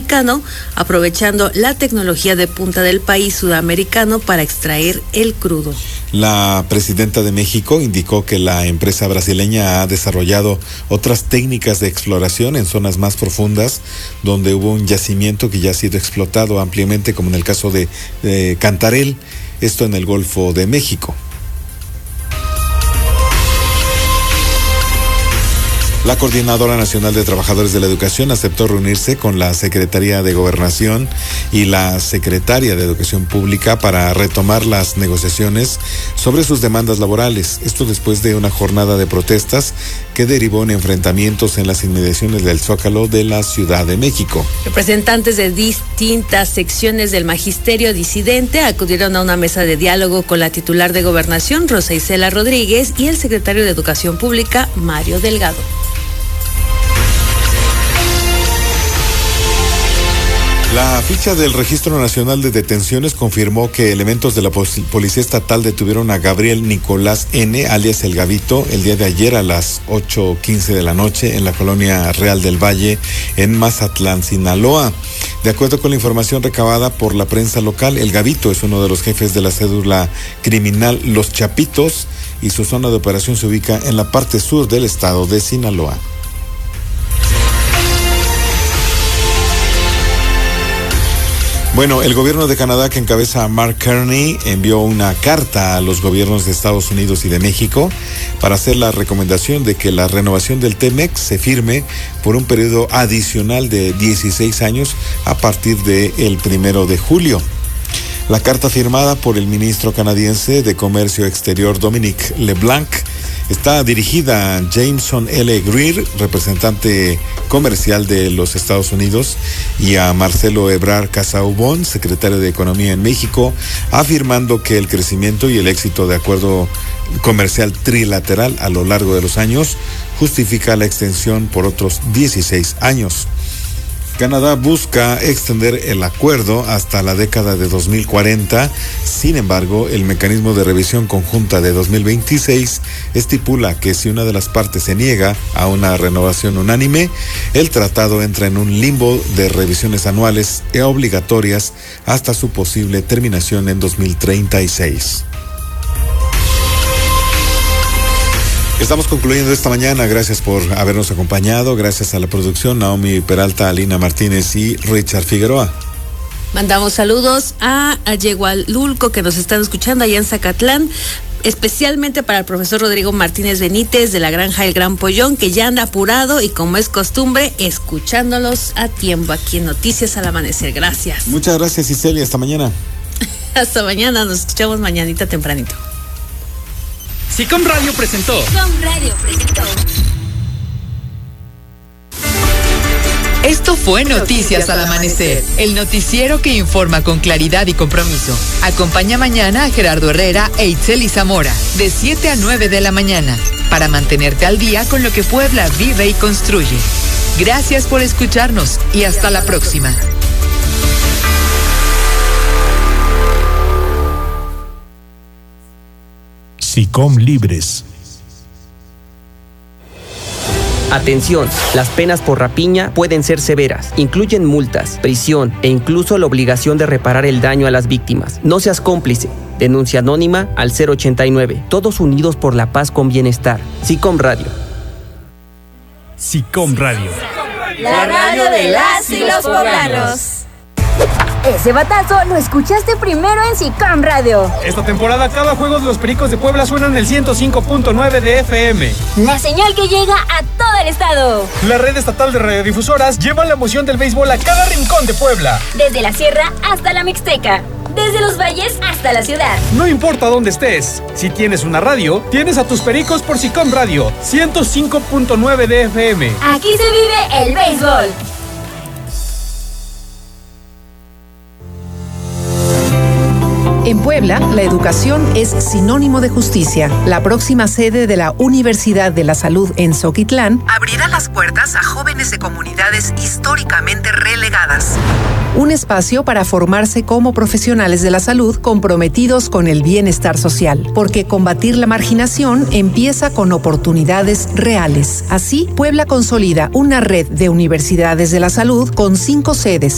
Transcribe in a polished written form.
mexicano, aprovechando la tecnología de punta del país sudamericano para extraer el crudo. La presidenta de México indicó que la empresa brasileña ha desarrollado otras técnicas de exploración en zonas más profundas, donde hubo un yacimiento que ya ha sido explotado ampliamente, como en el caso de Cantarell, esto en el Golfo de México. La Coordinadora Nacional de Trabajadores de la Educación aceptó reunirse con la Secretaría de Gobernación y la Secretaria de Educación Pública para retomar las negociaciones sobre sus demandas laborales. Esto después de una jornada de protestas que derivó en enfrentamientos en las inmediaciones del Zócalo de la Ciudad de México. Representantes de distintas secciones del magisterio disidente acudieron a una mesa de diálogo con la titular de Gobernación, Rosa Isela Rodríguez, y el secretario de Educación Pública, Mario Delgado. La ficha del Registro Nacional de Detenciones confirmó que elementos de la Policía Estatal detuvieron a Gabriel Nicolás N., alias El Gavito, el día de ayer a las 8:15 de la noche en la colonia Real del Valle, en Mazatlán, Sinaloa. De acuerdo con la información recabada por la prensa local, El Gavito es uno de los jefes de la cédula criminal Los Chapitos y su zona de operación se ubica en la parte sur del estado de Sinaloa. Bueno, el gobierno de Canadá, que encabeza Mark Carney, envió una carta a los gobiernos de Estados Unidos y de México para hacer la recomendación de que la renovación del TMEC se firme por un periodo adicional de 16 años a partir del 1 de julio. La carta firmada por el ministro canadiense de Comercio Exterior Dominic LeBlanc está dirigida a Jameson L. Greer, representante comercial de los Estados Unidos, y a Marcelo Ebrard Casaubon, secretario de Economía en México, afirmando que el crecimiento y el éxito de acuerdo comercial trilateral a lo largo de los años justifica la extensión por otros 16 años. Canadá busca extender el acuerdo hasta la década de 2040. Sin embargo, el mecanismo de revisión conjunta de 2026 estipula que si una de las partes se niega a una renovación unánime, el tratado entra en un limbo de revisiones anuales e obligatorias hasta su posible terminación en 2036. Estamos concluyendo esta mañana. Gracias por habernos acompañado. Gracias a la producción, Naomi Peralta, Alina Martínez y Richard Figueroa. Mandamos saludos a Yegualulco, que nos están escuchando allá en Zacatlán, especialmente para el profesor Rodrigo Martínez Benítez de la Granja El Gran Pollón, que ya anda apurado y, como es costumbre, escuchándolos a tiempo aquí en Noticias al Amanecer. Gracias. Muchas gracias, Iseli. Hasta mañana. Hasta mañana. Nos escuchamos mañanita tempranito. SICOM Radio presentó. Esto fue Noticias al Amanecer, el noticiero que informa con claridad y compromiso. Acompaña mañana a Gerardo Herrera e Itzeli Zamora, de 7 a 9 de la mañana, para mantenerte al día con lo que Puebla vive y construye. Gracias por escucharnos y hasta la próxima. SICOM Libres. Atención, las penas por rapiña pueden ser severas. Incluyen multas, prisión e incluso la obligación de reparar el daño a las víctimas. No seas cómplice. Denuncia anónima al 089. Todos unidos por la paz con bienestar. SICOM Radio. SICOM Radio. La radio de las y los poblanos. Ese batazo lo escuchaste primero en SICOM Radio. Esta temporada cada juego de los Pericos de Puebla suena en el 105.9 de FM. La señal que llega a todo el estado. La red estatal de radiodifusoras lleva la emoción del béisbol a cada rincón de Puebla. Desde la sierra hasta la Mixteca. Desde los valles hasta la ciudad. No importa dónde estés, si tienes una radio, tienes a tus Pericos por SICOM Radio, 105.9 de FM. Aquí se vive el béisbol. En Puebla, la educación es sinónimo de justicia. La próxima sede de la Universidad de la Salud en Zoquitlán abrirá las puertas a jóvenes de comunidades históricamente relegadas. Un espacio para formarse como profesionales de la salud comprometidos con el bienestar social, porque combatir la marginación empieza con oportunidades reales. Así, Puebla consolida una red de universidades de la salud con 5 sedes